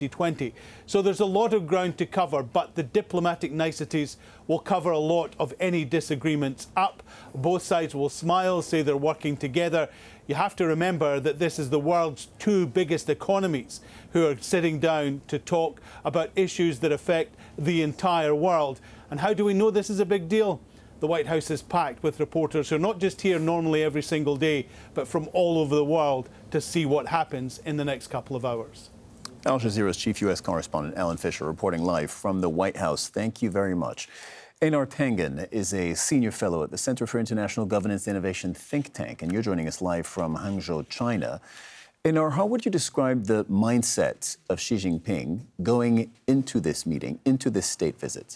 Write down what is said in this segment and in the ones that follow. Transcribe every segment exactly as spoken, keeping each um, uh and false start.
twenty. So there's a lot of ground to cover, but the diplomatic niceties will cover a lot of any disagreements up. Both sides will smile, say they're working together. You have to remember that this is the world's two biggest economies who are sitting down to talk about issues that affect the entire world. And how do we know this is a big deal? The White House is packed with reporters who are not just here normally every single day, but from all over the world to see what happens in the next couple of hours. Al Jazeera's chief U S correspondent Alan Fisher reporting live from the White House. Thank you very much. Einar Tangen is a senior fellow at the Center for International Governance Innovation think tank, and you're joining us live from Hangzhou, China. Einar, how would you describe the mindset of Xi Jinping going into this meeting, into this state visit?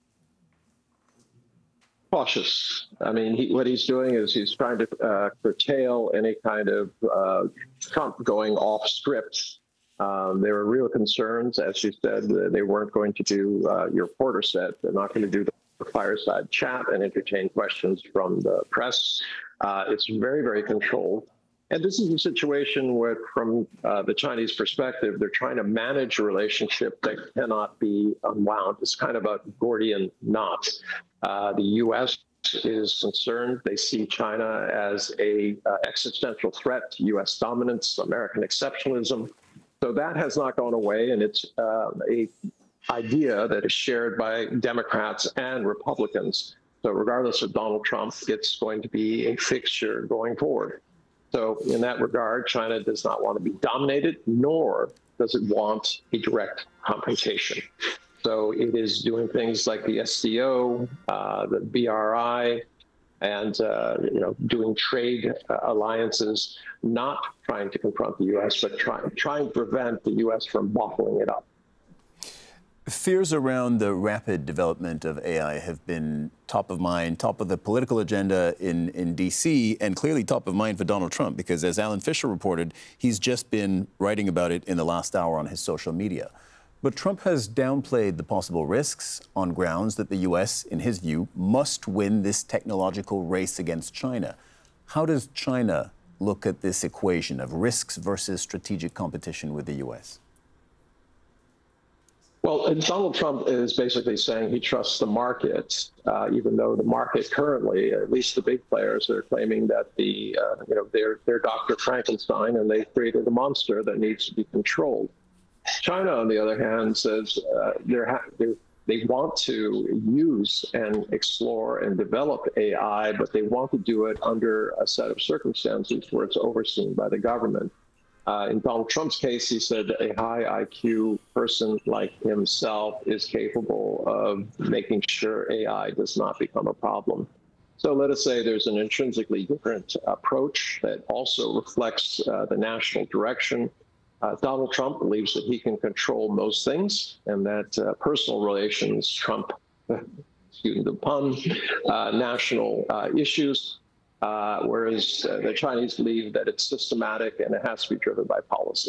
Cautious. I mean, he, what he's doing is he's trying to uh, curtail any kind of uh, Trump going off script. Um, there were real concerns, as you said, they weren't going to do, uh, your reporter said, they're not going to do the fireside chat and entertain questions from the press. Uh, it's very, very controlled. And this is a situation where, from uh, the Chinese perspective, they're trying to manage a relationship that cannot be unwound. It's kind of a Gordian knot. Uh, the U S is concerned. They see China as a uh, existential threat to U S dominance, American exceptionalism. So that has not gone away, and it's uh, a idea that is shared by Democrats and Republicans. So regardless of Donald Trump, it's going to be a fixture going forward. So in that regard, China does not want to be dominated, nor does it want a direct confrontation. So it is doing things like the S C O, uh, the B R I, and uh, you know, doing trade uh, alliances, not trying to confront the U S, but trying trying to prevent the U S from bottling it up. Fears around the rapid development of A I have been top of mind, top of the political agenda in, in D C, and clearly top of mind for Donald Trump, because as Alan Fisher reported, he's just been writing about it in the last hour on his social media. But Trump has downplayed the possible risks on grounds that the U S, in his view, must win this technological race against China. How does China look at this equation of risks versus strategic competition with the U S? Well, and Donald Trump is basically saying he trusts the market, uh, even though the market currently, at least the big players, are claiming that the uh, you know they're they're Doctor Frankenstein and they created a monster that needs to be controlled. China, on the other hand, says uh, they're ha they're, they want to use and explore and develop A I, but they want to do it under a set of circumstances where it's overseen by the government. Uh, in Donald Trump's case, he said a high I Q person like himself is capable of making sure A I does not become a problem. So let us say there's an intrinsically different approach that also reflects uh, the national direction. Uh, Donald Trump believes that he can control most things, and that uh, personal relations trump, excuse the pun, uh, national uh, issues. Uh, whereas uh, the Chinese believe that it's systematic and it has to be driven by policy.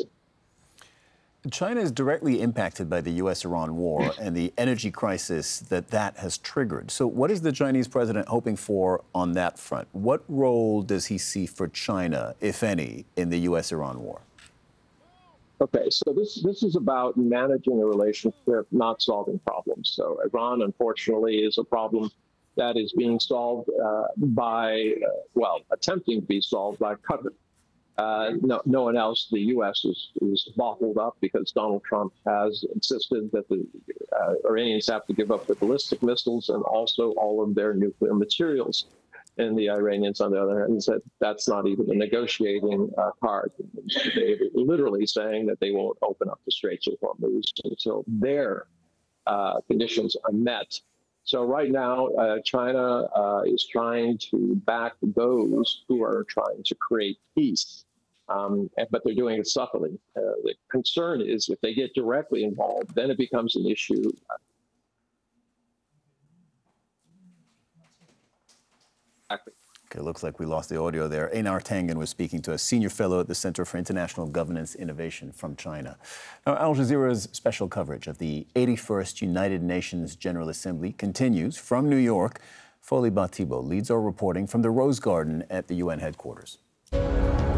China is directly impacted by the U S Iran war and the energy crisis that that has triggered. So what is the Chinese president hoping for on that front? What role does he see for China, if any, in the U S Iran war? Okay, so this, this is about managing a relationship, not solving problems. So Iran, unfortunately, is a problem that is being solved uh, by, uh, well, attempting to be solved by Qatar. Uh, no, no one else, the U S is, is bottled up because Donald Trump has insisted that the uh, Iranians have to give up their ballistic missiles and also all of their nuclear materials. And the Iranians, on the other hand, said that's not even a negotiating uh, card. They're literally saying that they won't open up the Straits of Hormuz until their uh, conditions are met. So right now, uh, China uh, is trying to back those who are trying to create peace, um, but they're doing it subtly. Uh, the concern is if they get directly involved, then it becomes an issue. Okay, looks like we lost the audio there. Einar Tangen was speaking to a senior fellow at the Center for International Governance Innovation from China. Now, Al Jazeera's special coverage of the eighty-first United Nations General Assembly continues from New York. Foley Batibo leads our reporting from the Rose Garden at the U N headquarters.